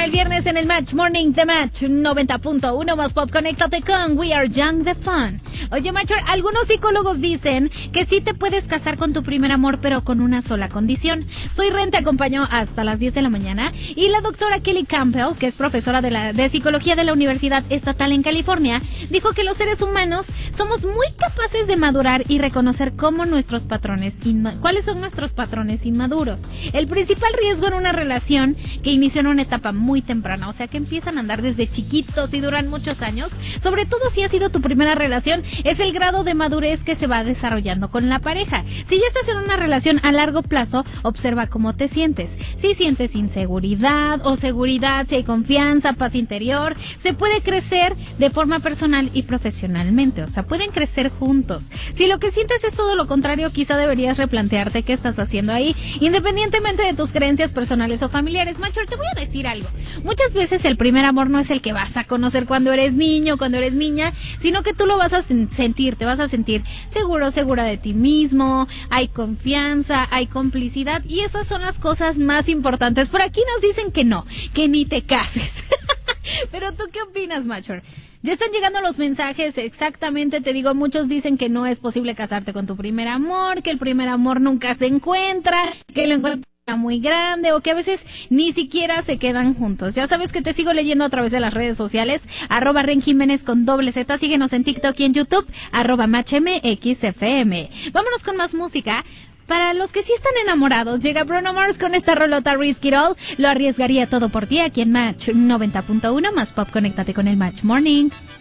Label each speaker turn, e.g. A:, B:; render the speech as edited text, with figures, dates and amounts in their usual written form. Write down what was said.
A: el viernes en el Match Morning The Match 90.1 más pop. Conéctate con We Are Young The Fun. Oye, Macho, algunos psicólogos dicen que sí te puedes casar con tu primer amor, pero con una sola condición. Soy Ren te acompañó hasta las 10 de la mañana y la doctora Kelly Campbell, que es profesora de psicología de la Universidad Estatal en California, dijo que los seres humanos somos muy capaces de madurar y reconocer cómo nuestros patrones cuáles son nuestros patrones inmaduros. El principal riesgo en una relación que inició en una etapa muy temprana, o sea que empiezan a andar desde chiquitos y duran muchos años, sobre todo si ha sido tu primera relación, es el grado de madurez que se va desarrollando con la pareja. Si ya estás en una relación a largo plazo, observa cómo te sientes. Si sientes inseguridad o seguridad, si hay confianza, paz interior, se puede crecer de forma personal y profesionalmente, o sea, pueden crecer juntos. Si lo que sientes es todo lo contrario, quizá deberías replantearte qué estás haciendo ahí, independientemente de tus creencias personales o familiares. Macho, te voy a decir algo. Muchas veces el primer amor no es el que vas a conocer cuando eres niño, cuando eres niña, sino que tú lo vas a sentir, te vas a sentir seguro, segura de ti mismo, hay confianza, hay complicidad y esas son las cosas más importantes. Por aquí nos dicen que no, que ni te cases. Pero ¿tú qué opinas, Macho? Ya están llegando los mensajes, exactamente, te digo, muchos dicen que no es posible casarte con tu primer amor, que el primer amor nunca se encuentra, que lo encuentran muy grande o que a veces ni siquiera se quedan juntos. Ya sabes que te sigo leyendo a través de las redes sociales, @Ren Jiménez con @Z, síguenos en TikTok y en YouTube, @MatchMXFM. Vámonos con más música. Para los que sí están enamorados, llega Bruno Mars con esta rolota Risk It All. Lo arriesgaría todo por ti aquí en Match 90.1 más pop. Conéctate con el Match Morning.